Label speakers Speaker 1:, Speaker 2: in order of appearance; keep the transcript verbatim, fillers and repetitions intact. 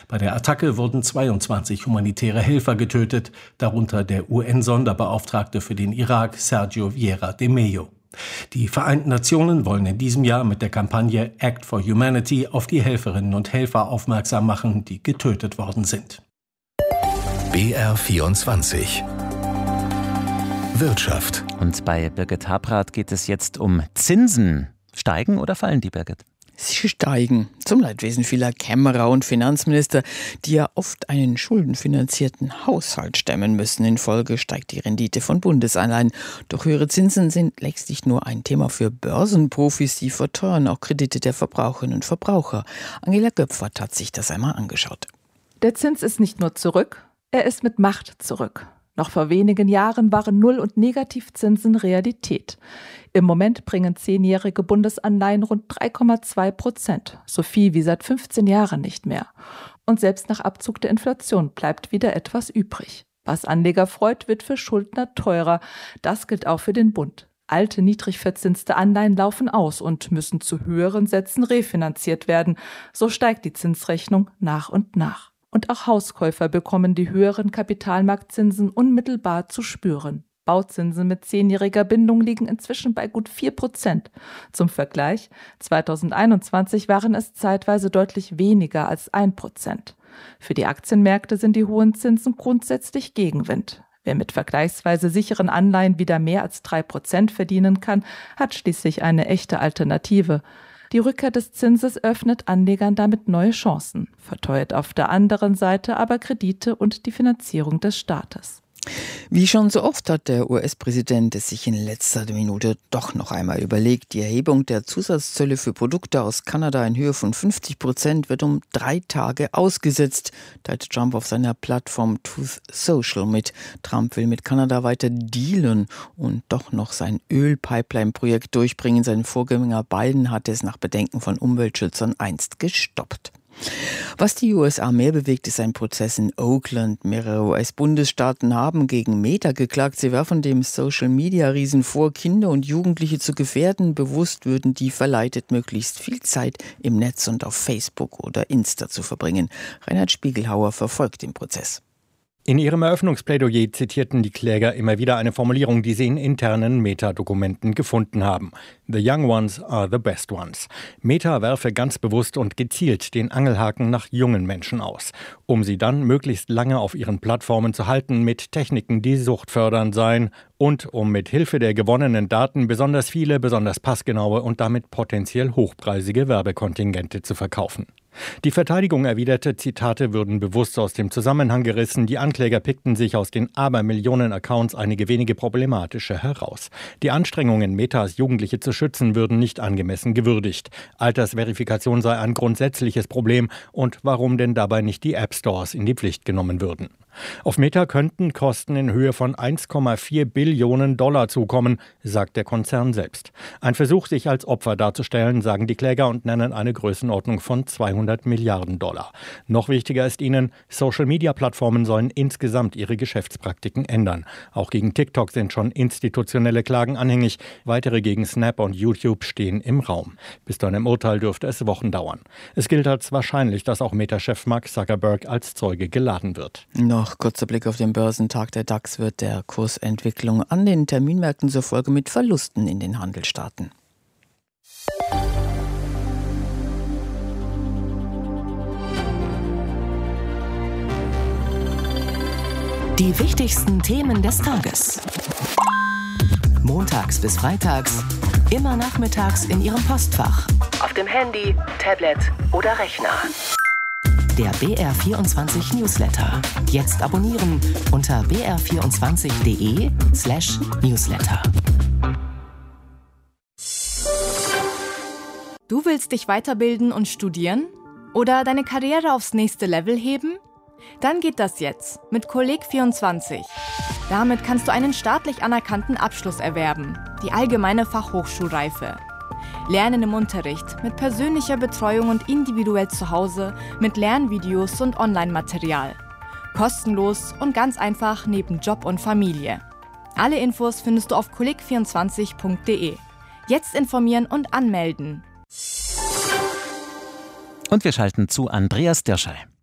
Speaker 1: Bei der Attacke wurden zweiundzwanzig humanitäre Helfer getötet, darunter der U N-Sonderbeauftragte für den Irak, Sergio Vieira de Mello. Die Vereinten Nationen wollen in diesem Jahr mit der Kampagne Act for Humanity auf die Helferinnen und Helfer aufmerksam machen, die getötet worden sind.
Speaker 2: B R vierundzwanzig Wirtschaft.
Speaker 3: Und bei Birgit Habrath geht es jetzt um Zinsen. Steigen oder fallen die, Birgit?
Speaker 4: Sie steigen, zum Leidwesen vieler Kämmerer und Finanzminister, die ja oft einen schuldenfinanzierten Haushalt stemmen müssen. In Folge steigt die Rendite von Bundesanleihen. Doch höhere Zinsen sind längst nicht nur ein Thema für Börsenprofis, die verteuern auch Kredite der Verbraucherinnen und Verbraucher. Angela Göpfert hat sich das einmal angeschaut.
Speaker 5: Der Zins ist nicht nur zurück, er ist mit Macht zurück. Noch vor wenigen Jahren waren Null- und Negativzinsen Realität. Im Moment bringen zehnjährige Bundesanleihen rund drei Komma zwei Prozent, so viel wie seit fünfzehn Jahren nicht mehr. Und selbst nach Abzug der Inflation bleibt wieder etwas übrig. Was Anleger freut, wird für Schuldner teurer. Das gilt auch für den Bund. Alte, niedrig verzinste Anleihen laufen aus und müssen zu höheren Sätzen refinanziert werden. So steigt die Zinsrechnung nach und nach. Und auch Hauskäufer bekommen die höheren Kapitalmarktzinsen unmittelbar zu spüren. Bauzinsen mit zehnjähriger Bindung liegen inzwischen bei gut vier Prozent. Zum Vergleich, zweitausendeinundzwanzig waren es zeitweise deutlich weniger als ein Prozent. Für die Aktienmärkte sind die hohen Zinsen grundsätzlich Gegenwind. Wer mit vergleichsweise sicheren Anleihen wieder mehr als drei Prozent verdienen kann, hat schließlich eine echte Alternative. Die Rückkehr des Zinses öffnet Anlegern damit neue Chancen, verteuert auf der anderen Seite aber Kredite und die Finanzierung des Staates.
Speaker 4: Wie schon so oft hat der U S-Präsident es sich in letzter Minute doch noch einmal überlegt. Die Erhebung der Zusatzzölle für Produkte aus Kanada in Höhe von fünfzig Prozent wird um drei Tage ausgesetzt, teilte Trump auf seiner Plattform Truth Social mit. Trump will mit Kanada weiter dealen und doch noch sein Ölpipeline-Projekt durchbringen. Sein Vorgänger Biden hatte es nach Bedenken von Umweltschützern einst gestoppt. Was die U S A mehr bewegt, ist ein Prozess in Oakland. Mehrere U S-Bundesstaaten haben gegen Meta geklagt. Sie werfen dem Social-Media-Riesen vor, Kinder und Jugendliche zu gefährden. Bewusst würden die verleitet, möglichst viel Zeit im Netz und auf Facebook oder Insta zu verbringen. Reinhard Spiegelhauer verfolgt den Prozess.
Speaker 6: In ihrem Eröffnungsplädoyer zitierten die Kläger immer wieder eine Formulierung, die sie in internen Meta-Dokumenten gefunden haben. The young ones are the best ones. Meta werfe ganz bewusst und gezielt den Angelhaken nach jungen Menschen aus, um sie dann möglichst lange auf ihren Plattformen zu halten mit Techniken, die suchtfördernd seien und um mit Hilfe der gewonnenen Daten besonders viele, besonders passgenaue und damit potenziell hochpreisige Werbekontingente zu verkaufen. Die Verteidigung erwiderte, Zitate würden bewusst aus dem Zusammenhang gerissen. Die Ankläger pickten sich aus den Abermillionen Accounts einige wenige problematische heraus. Die Anstrengungen, Metas Jugendliche zu schützen, würden nicht angemessen gewürdigt. Altersverifikation sei ein grundsätzliches Problem. Und warum denn dabei nicht die App Stores in die Pflicht genommen würden? Auf Meta könnten Kosten in Höhe von eins Komma vier Billionen Dollar zukommen, sagt der Konzern selbst. Ein Versuch, sich als Opfer darzustellen, sagen die Kläger und nennen eine Größenordnung von zweihundert Milliarden Dollar. Noch wichtiger ist ihnen, Social-Media-Plattformen sollen insgesamt ihre Geschäftspraktiken ändern. Auch gegen TikTok sind schon institutionelle Klagen anhängig. Weitere gegen Snap und YouTube stehen im Raum. Bis zu einem Urteil dürfte es Wochen dauern. Es gilt als wahrscheinlich, dass auch Meta-Chef Mark Zuckerberg als Zeuge geladen wird.
Speaker 4: Noch kurzer Blick auf den Börsentag. Der DAX wird der Kursentwicklung an den Terminmärkten zufolge mit Verlusten in den Handel starten.
Speaker 2: Die wichtigsten Themen des Tages. Montags bis freitags, immer nachmittags in Ihrem Postfach. Auf dem Handy, Tablet oder Rechner. Der B R vierundzwanzig Newsletter. Jetzt abonnieren unter b r vierundzwanzig punkt d e slash newsletter.
Speaker 7: Du willst dich weiterbilden und studieren? Oder deine Karriere aufs nächste Level heben? Dann geht das jetzt mit Kolleg vierundzwanzig. Damit kannst du einen staatlich anerkannten Abschluss erwerben, die allgemeine Fachhochschulreife. Lernen im Unterricht, mit persönlicher Betreuung und individuell zu Hause, mit Lernvideos und Online-Material. Kostenlos und ganz einfach neben Job und Familie. Alle Infos findest du auf kolleg vierundzwanzig punkt d e. Jetzt informieren und anmelden.
Speaker 3: Und wir schalten zu Andreas Dirschall.